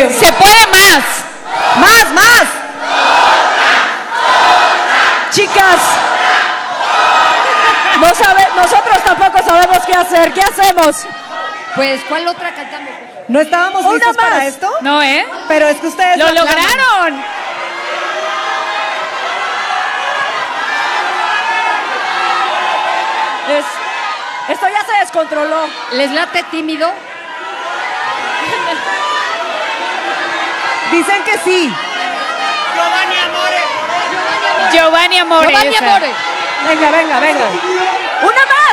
Se puede más. Más. Chicas, nosotros tampoco sabemos qué hacer. ¿Qué hacemos? Pues, ¿cuál otra cantamos? ¿No estábamos ¿Una listos más? para esto? No, ¿eh? Pero es que ustedes ¡Lo aclaman. lograron! Esto ya se descontroló. ¿Les late tímido? Dicen que sí. Giovanni Amore. Giovanni esa. Amore. Venga. Una más.